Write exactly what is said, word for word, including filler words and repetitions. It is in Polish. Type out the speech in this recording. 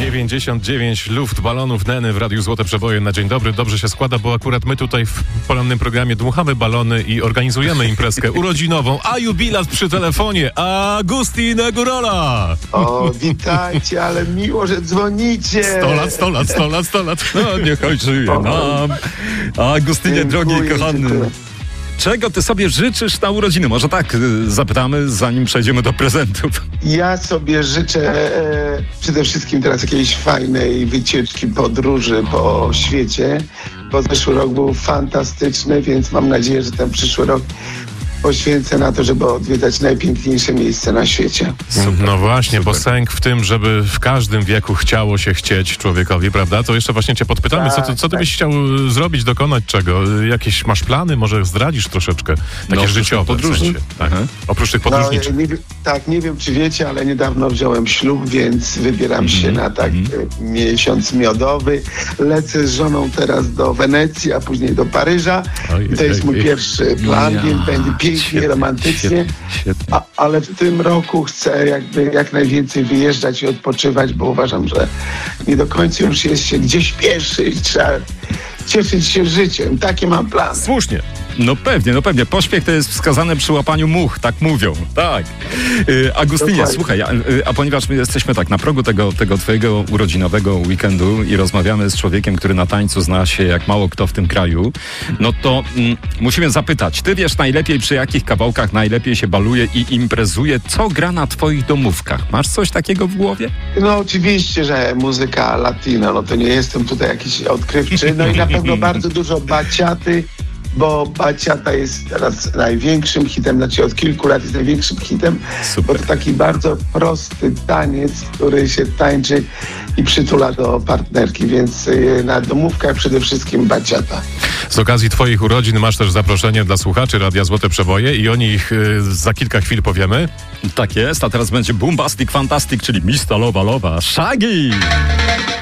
dziewięćdziesiąt dziewięć luft balonów Neny w Radiu Złote Przeboje na dzień dobry. Dobrze się składa, bo akurat my tutaj w porannym programie dmuchamy balony i organizujemy imprezkę urodzinową, a jubilat przy telefonie Agustin Górola. O, witajcie, ale miło, że dzwonicie. Sto lat, sto lat, sto lat, sto lat. No, niechaj żyje nam. Agustynie, Dziękuję, drogi, kochany. dziękuję. Czego ty sobie życzysz na urodziny? Może tak y, zapytamy, zanim przejdziemy do prezentów. Ja sobie życzę e, przede wszystkim teraz jakiejś fajnej wycieczki, podróży po świecie, bo zeszły rok był fantastyczny, więc mam nadzieję, że ten przyszły rok poświęcę na to, żeby odwiedzać najpiękniejsze miejsce na świecie. Super, no właśnie, super. Bo sęk w tym, żeby w każdym wieku chciało się chcieć człowiekowi, prawda? To jeszcze właśnie cię podpytamy, tak, co, ty, co ty tak. byś chciał zrobić, dokonać czego? Jakieś masz plany? Może zdradzisz troszeczkę? Takie no, życiowe podróży. w sensie. Tak. Oprócz tych No, podróżniczych. nie, tak, nie wiem, czy wiecie, ale niedawno wziąłem ślub, więc wybieram Mm-hmm. się na tak mm-hmm. miesiąc miodowy. Lecę z żoną teraz do Wenecji, a później do Paryża. Oj, I to jest oj, mój oj. pierwszy plan, Ja, więc będzie pięknie, świetnie, romantycznie. Świetnie, świetnie. A, ale w tym roku chcę jakby jak najwięcej wyjeżdżać i odpoczywać, bo uważam, że nie do końca już jest się gdzieś pieszy i trzeba cieszyć się życiem. Takie mam plany. Słusznie. No pewnie, no pewnie. Pośpiech to jest wskazane przy łapaniu much, tak mówią. Tak. Y, Agustynie, Dokładnie. słuchaj, a, y, a ponieważ my jesteśmy tak na progu tego, tego twojego urodzinowego weekendu i rozmawiamy z człowiekiem, który na tańcu zna się jak mało kto w tym kraju, no to mm, musimy zapytać, ty wiesz najlepiej, przy jakich kawałkach najlepiej się baluje i imprezuje, co gra na twoich domówkach? Masz coś takiego w głowie? No oczywiście, że muzyka latina, no to nie jestem tutaj jakiś odkrywczy. No i na pewno bardzo dużo baciaty, bo baciata jest teraz największym hitem, znaczy od kilku lat jest największym hitem, Super. bo to taki bardzo prosty taniec, który się tańczy i przytula do partnerki, więc y, na domówkach przede wszystkim baciata. Z okazji twoich urodzin masz też zaproszenie dla słuchaczy Radia Złote Przeboje i o nich y, za kilka chwil powiemy. Tak jest, a teraz będzie Boombastic Fantastic, czyli Mista Lowa Lowa, Shaggy!